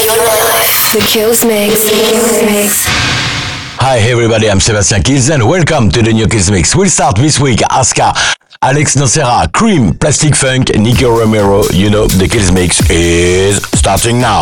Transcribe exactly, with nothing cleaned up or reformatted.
your life. The Kills Mix. Mix. Hi everybody, I'm Sébastien Kills and welcome to the new Kills Mix. We'll start this week, Aska, Alex Nocera, Cream, Plastic Funk, Nico Romero. You know, the Kills Mix is starting now.